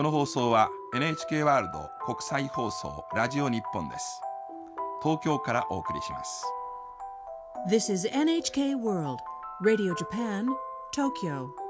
この放送は NHK ワールド国際放送ラジオ日本です。東京からお送りします。 This is NHK World Radio Japan, Tokyo.